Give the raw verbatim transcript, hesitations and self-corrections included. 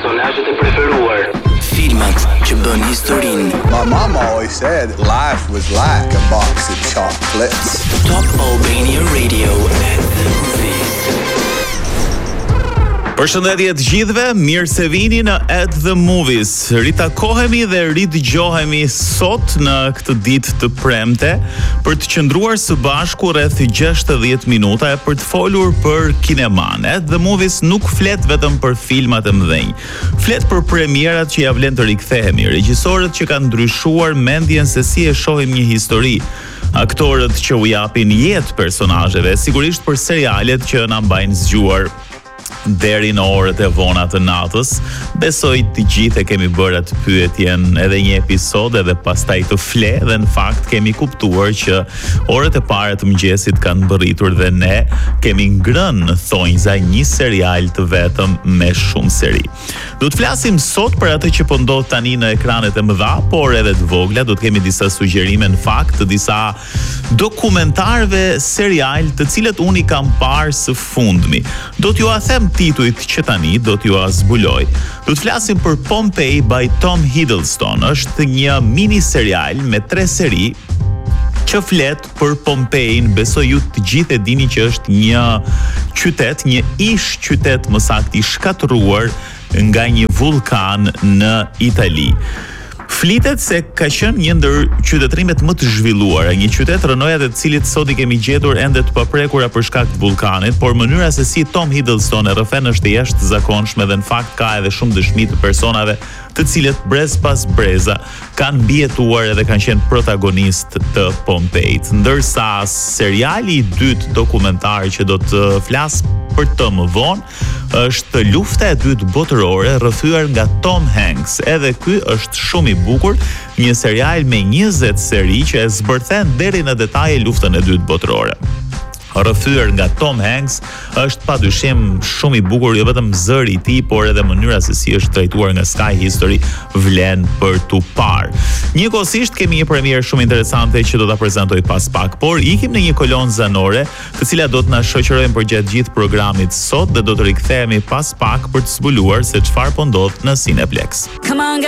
personazhet e preferuar. Filmat që bën historinë. My mom always said life was like a box of chocolates. Top Albania Radio at the movies. Përshëndetje të gjithëve, mirë se vini në At the Movies. Ritakohemi dhe ridëgjohemi sot në këtë ditë të premte për të qëndruar së bashku rreth gjashtëdhjetë minuta e për të folur për kineman. At the Movies nuk flet vetëm për filmat e mëdhenj. Flet për premierat që ja vlen të rikthehemi, regjisorët që kanë ndryshuar mendjen se si e shohim një histori, aktorët që u japin jetë personazheve, sigurisht për serialet që na mbajnë zgjuar deri në orët e vona të natës. Besoj të gjithë e kemi bërë atë pyetjen edhe një episod edhe pastaj të fle, dhe në fakt kemi kuptuar që orët e para të mëngjesit kanë mbërritur dhe ne kemi ngrënë në thonjza një serial të vetëm me shumë seri. Do të flasim sot për atë që po ndodh tani në ekranet e mëdha, por edhe të vogla. Do të kemi disa sugjerime në fakt të disa dokumentarëve serial të cilët unë i kam parë së fundmi. Do t'ju a them titujt që tani do t'ju a zbuloj. Do të flasim për Pompeii by Tom Hiddleston. Është një mini serial me tre seri që flet për Pompein. Besoj ju të gjithë e dini që është një qytet, një ish qytet më saktë i shkatëruar nga një vulkan në Itali. Flitet se ka qenë një ndër qytetrimet më të zhvilluara, një qytet rënojat e të cilit sot i kemi gjetur ende të paprekura për shkak të vulkanit, por mënyra se si Tom Hiddleston e rrëfen është e jashtëzakonshme dhe në fakt ka edhe shumë dëshmi të personave të cilët brez pas breza kanë mbijetuar edhe kanë qenë protagonist të Pompeit. Ndërsa seriali i dytë dokumentar që do të flas për të më vonë është Lufta e dytë botërore, rrëfyer nga Tom Hanks. Edhe ky është shumë i bukur, një serial me njëzet seri që e zbërthen deri në detaje luftën e dytë botërore. Rrëfyer nga Tom Hanks, është padyshim shumë i bukur, jo vetëm zëri i tij, por edhe mënyra se si është trajtuar nga Sky History vlen për tu parë. Njëkohësisht kemi një premierë shumë interesante që do ta prezantoj pas pak, por ikim në një kolonë zanore, të cilat do të na shoqërojnë përgjatë gjithë programit sot dhe do të rikthehemi pas pak për të zbuluar se çfarë po ndodh në Cineplex.